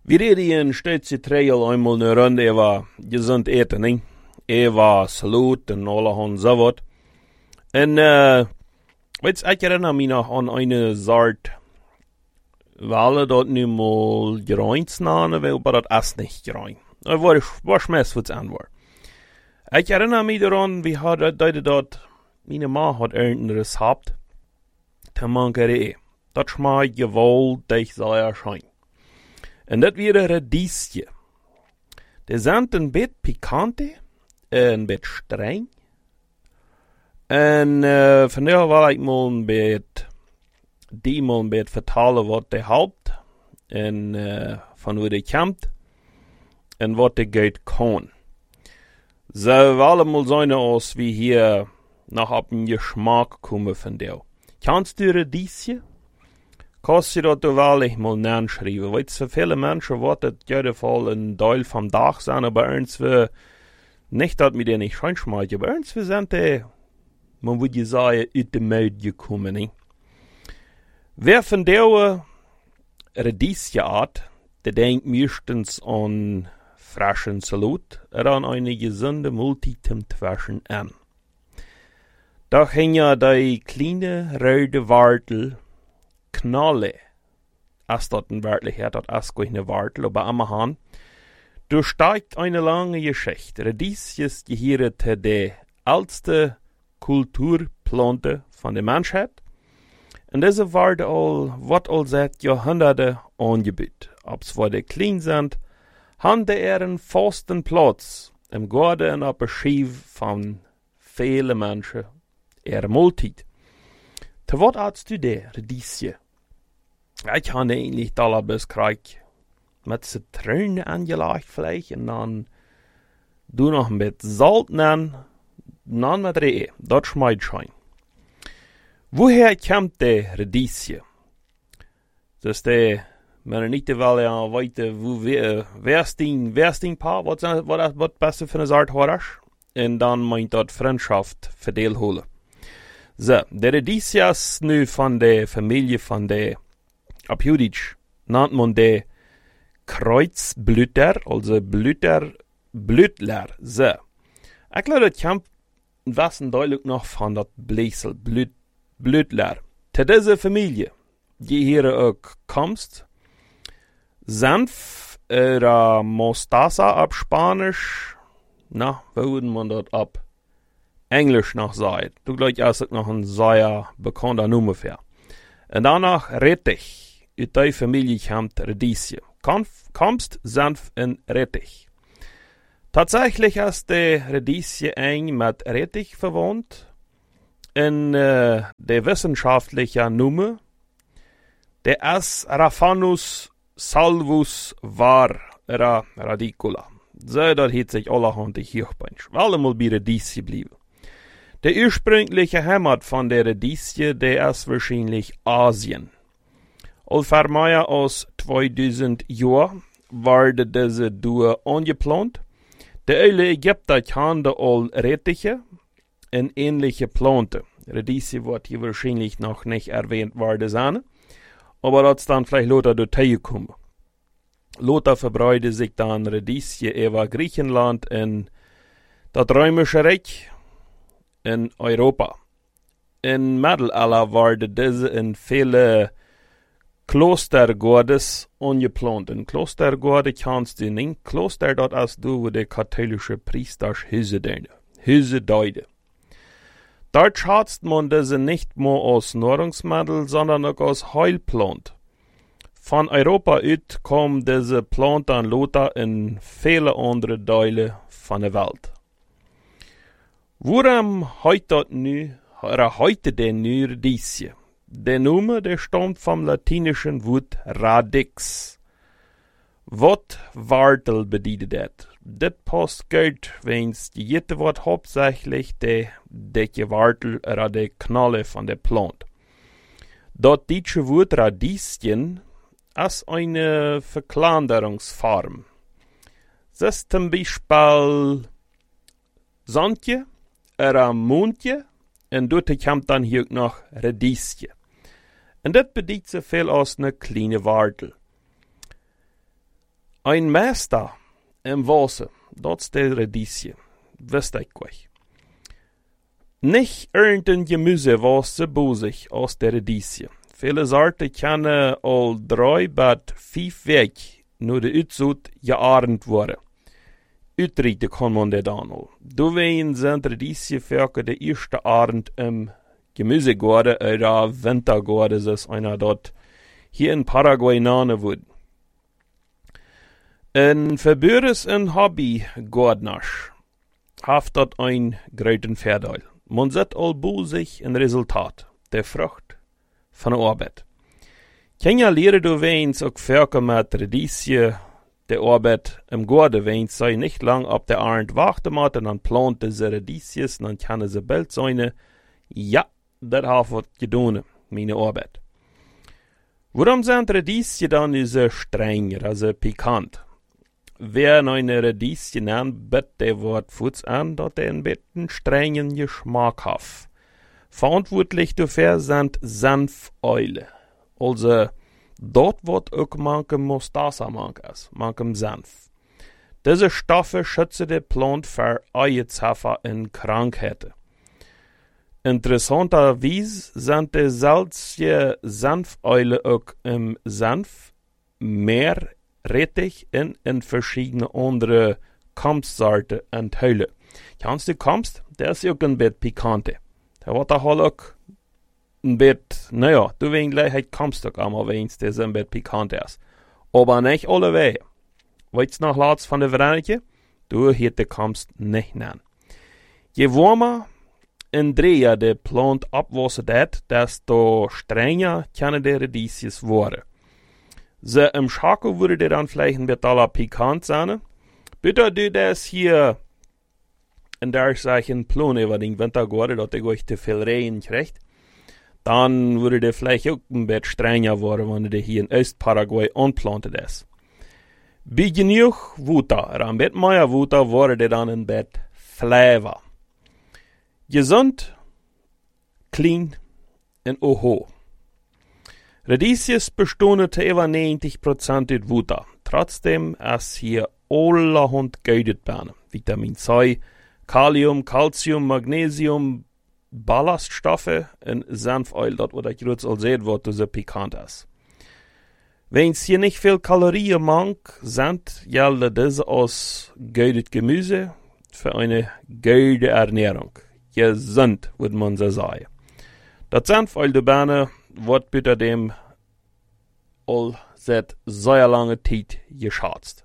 Vi reden steeds i trail einmal eine Runde über gesund eten, ne? Über Salat und allerhand so was. Und, ich erinnere mich noch an eine Sort, weil dort nicht mal gereint nahen, weil aber das Essen nicht gereint. Das war schmeiß, was an war. Ich erinnere mich daran, wie hat dort, meine Ma hat irgendein Rezept, der Mankerei. Das schmeckt gewaltig sehr schön. Und das wäre Radieschen. Die sind ein bisschen pikante, ein bisschen streng. Und von daher will ich mal ein bisschen vertellen, was der Haupt und von wo der kommt und was der geht kann. So wollen mal sein, als wie hier nach ab dem Geschmack kommen von der. Kannst du Radieschen? Kannst du das wahrlich mal nachschreiben? Weil für viele Menschen wird das in jedem Fall ein Teil vom Tag sein, aber irgendwie nicht, dass mir der nicht schön schmeckt, aber irgendwie sind die, man würde sagen, aus dem Mund gekommen. Ne? Wer von der Radieschen hat, der denkt meistens an frischen Salat oder an eine gesunde Multitemtwaschen an. Da hängen ja die kleine rote Wartel Knalle, als das ein wörtlich her, das ist keine Wartel, aber am Hahn, durchsteigt eine lange Geschichte. Radieschen gehört zu der ältesten Kulturplante von der Menschheit. Und diese wird all seit Jahrhunderten angebaut. Ob es wo die klein sind, haben die ihren festen Platz im Garten und auf der Schiff von vielen Menschen ihrer Mahlzeit. Zu was hast du der Radieschen? Ich habe eigentlich allerbesten gekriegt. Mit Zitrone angelegt vielleicht und dann du noch mit Salz nehmen, dann mit Reh. Das schmeckt schön. Woher kommt der Radieschen? Das ist der, wenn nicht weil ja weiter, wo wer ist dein Paar, was beste für eine Art hast? Und dann meint das Freundschaft verdeel holen. So, der Radieschen ist nu von der Familie von der, ab Jüdisch nennt man der Kreuzblüter, also Blütler. So. Ich glaube, das kommt was deutlich noch von das Bläsel, Blütler. Zu dieser Familie, die hier auch kommst, Senf oder Mostaza ab Spanisch, na, wo würde man das ab Englisch noch sagen? Du glaubst, erst noch ein sehr bekannter Name für. Und danach Rettich, in der Familie kommt Radieschen. Kommst Senf und Rettich. Tatsächlich ist der Radieschen eng mit Rettich verwandt. In der wissenschaftliche Name, der ist Raphanus salvus var radicula. So, das hat sich allerhand die Hirchbench. Wollen mal bei Radieschen bleiben. Der ursprüngliche Heimat von der Radieschen, der ist wahrscheinlich Asien. Ungefähr mehr als 2000 Jahre wurde diese Dua angeplant. Die alle Ägypter kannten all Rettiche und ähnliche Planten. Radieschen wird hier wahrscheinlich noch nicht erwähnt worden sein, aber das ist dann vielleicht Lothar dazu gekommen. Lothar verbreitete sich dann Radieschen über Griechenland und das Römische Reich in Europa. In Mittelalter wurde diese in viele Klostergordes angeplant. In Klostergorde kannst du nicht. Kloster, dort hast du, wo der katholische Priester Hüse deute. Dort schätzt man diese nicht nur als Nahrungsmittel, sondern auch als Heilplant. Von Europa aus kommt diese Plant an Lothar in viele andere Teile von der Welt. Warum heute denn nu Radieschen? Der Name, der stammt vom latinischen Wort radix. Was Wartel bedeutet. Das passt gut, wenn's die jette Wort hauptsächlich der Wartel oder der Knalle von der Plant. Das deutsche Wort Radieschen ist eine Verkleinerungsform. Das ist zum Beispiel Sandje oder Mondje und dort kommt dann hier noch Radieschen. Und das bedeutet so viel als eine kleine Wartel. Ein Meister im Wasser, dat is de reditie, wist ik euch. Nicht irgendein Gemüse was so bosig aus der reditie. Viele Sorten können al 3 bis 5 Weg nur de Utsut gearend worden. Uitrieten kann man det dan al. Doorheen zijn traditie vaak de eerste arend im Gemüsegorde oder Wintergorde, zoals einer dort hier in Paraguay nahen wordt. In Verbüres en Hobbygordners haft dat ein groten Vorteil. Man sieht al bosig ein Resultat, der Frucht von der Arbeit. Kenja leren doorweens ook vaak met traditie de Arbeit im Gorde, wenn sie nicht lang ab der Arend warten muss, dann plant sie Radieschen, dann kann sie bald sein, ja, das hat was getan, meine Arbeit. Warum sind Radieschen dann so strenger, also pikant? Wer eine Radieschen nennt, der wird Fuß an, dass er ein bisschen strengen Geschmack hat. Verantwortlich dafür sind Senfeule, also dort wird auch manche Mustasa manches, manchem Senf. Diese Stoffe schützen die Plant vor Eizaffer in Krankheiten. Interessanterweise sind die salzige Senfeule auch im Senf mehr Rettich in verschiedene andere Kampfsorten enthalten. Kannst du Kampf, der ist auch ein bisschen pikante. Der wird auch ein bisschen, naja, du wegen Gleichheit kommst du einmal, wenn es ein bisschen pikant ist. Aber nicht alle Wege. Weißt du noch lautst von der Verenigung? Du hätte kommst nicht nennen. Je warmer in Dreher der Plant abwasset hat, desto strenger können die Radieschen werden. So im Schako würde der dann vielleicht ein bisschen pikant sein. Bitte du das hier in der solchen Plan über den Winter geht, dass ihr euch zu viel Regen kriegt. Dann würde der vielleicht auch ein bisschen strenger werden, wenn der hier in Ostparaguay anplantet ist. Bei genug Wutter, ein bisschen mehr Wutter, würde der dann ein bisschen Flavor. Gesund, clean und oho. Radieschen bestehen zu über 90% aus Wutter. Trotzdem ist hier allerhand geudet werden. Vitamin C, Kalium, Calcium, Magnesium, Ballaststoffe in Senföl, das was ich jetzt al seht, was so pikant ist. Wenn es hier nicht viel Kalorien mag, sind gelten diese aus geudet Gemüse für eine gute Ernährung. Gesund, würde man so sagen. Das Senföl der Berne wird bei dem all seit sehr langer Zeit geschätzt.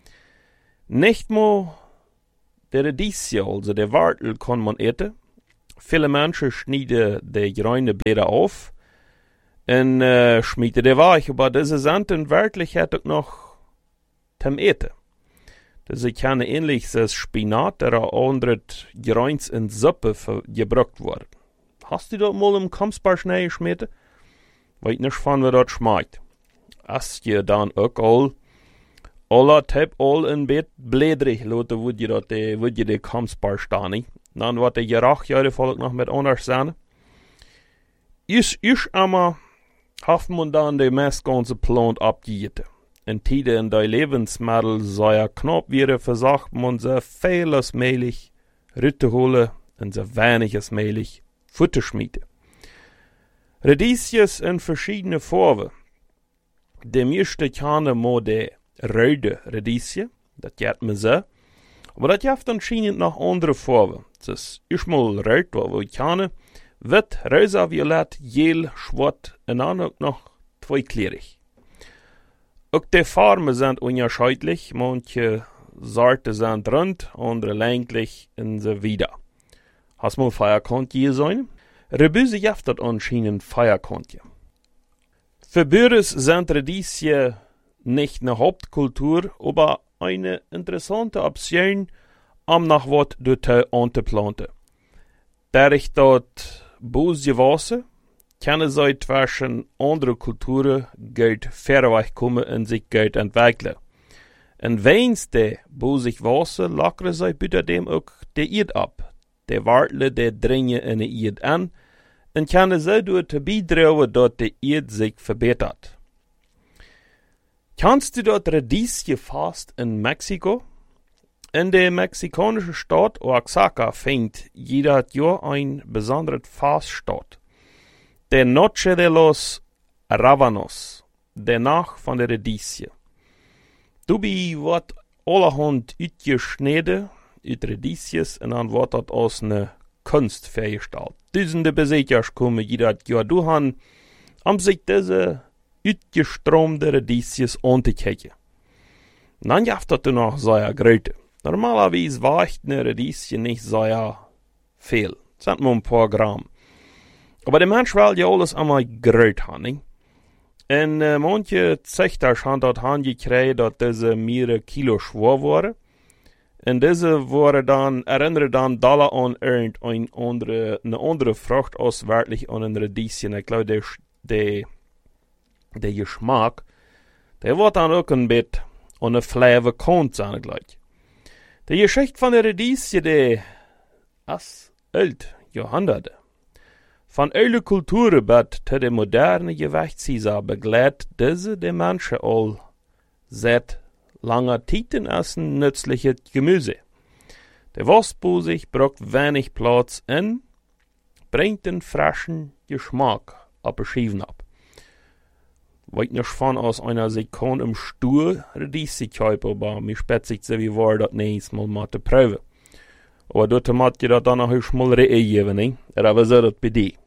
Nicht nur der Radieschen, also der Wartel, kann man essen. Viele Menschen schneiden die grünen Blätter auf und schmieden die weich, aber diese sind in Wirklichkeit auch noch zum Eten. Diese können ähnlich als Spinat oder andere Grüns in Suppe gebraucht werden. Hast du das mal im Kampfsparschnee geschmiert? Weiß nicht, von wer das schmeckt. Hast du dann auch alle Typ all in Bett blädrig, Leute, wo die die Kampfsparschnee. Dann wird der Gerach ja Volk noch mit anders sein. Ich einmal hat man dann die meist ganze Plant abgegeben. In Tide in die Lebensmittel sei knapp wieder versagt man so viel als möglich Rütte holen und so wenig als möglich Futter schmieden. Radieschen in verschiedene Farben. Die meiste kennen mal die rote Radieschen, das geht mir so. Aber das gibt anscheinend noch andere Farben. Das ist mal rot, was wir kennen, wird rosa, violett, gel, schwarz und dann auch noch zweiklärig. Auch die Farben sind unterschiedlich. Manche Sorten sind rund, andere länglich und so weiter. Hast du mal Feierkontje gesehen? Rebüse gibt das anscheinend Feierkontje. Für Bürgers sind Radieschen nicht eine Hauptkultur, aber eine interessante Option, um nach was dort anzuplanten. Da ich dort böse Wasser, können sie zwischen anderen Kulturen Geld verweicht kommen und sich Geld entwickeln. Und wenn sie böse Wasser, lockern sie bitte dem auch die Erde ab. Die Wartle, die dringen in die Erde an und können sie dort beitragen, dass die Erde sich verbessert. Kennst du dort Radieschenfest in Mexiko? In der mexikanischen Stadt Oaxaca fängt jeder Jahr ein besonderes Fest statt. Der Noche de los Rábanos, der Nacht von der Radieschen. Dabei wird allerhand uitgeschneden, uit Radieschens, und dann wird das als eine Kunst vergestellt. Tausende Besucher kommen jedes Jahr durch, um sich diese uitgestromde Radieschens anzukijken. Dann gibt es noch sehr Größe. Normalerweise weicht eine Radieschen nicht sehr viel. Das sind nur ein paar Gramm. Aber der Mensch will ja alles einmal größer haben. Und manche Züchter haben dort gekriegt, dass diese mehrere Kilo schwer waren. Und diese waren dann, erinnern dann Dollar an eine andere Frucht als wirklich an eine Radieschen. Ich glaube, der Geschmack, der wird dann auch ein bisschen an eine Flavor kommt sein gleich. Die Geschichte von der Radieschen, die ist alt, Jahrhunderte. Von alle Kulturen bis zu der moderne Gewichtshisar begleitet diese die Menschen all seit langer Zeit in essen nützliches Gemüse. Der Wurstbusig braucht wenig Platz und bringt den frischen Geschmack abgeschieden ab. Weit nicht von aus einer Sekunde im Stuhl Radieschen kaufen, aber mir spätzig so wie war das nächstes Mal zu prüfen. Aber dort muss ich das dann noch mal reagieren, ne? Aber so das bei dir.